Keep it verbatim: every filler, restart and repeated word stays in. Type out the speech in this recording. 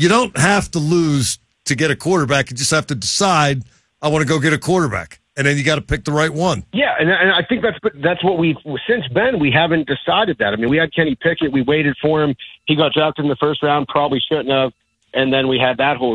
you don't have to lose to get a quarterback. You just have to decide, I want to go get a quarterback. And then you got to pick the right one. Yeah, and, and I think that's that's what we've since Ben. We haven't decided that. I mean, we had Kenny Pickett. We waited for him. He got drafted in the first round. Probably shouldn't have. And then we had that whole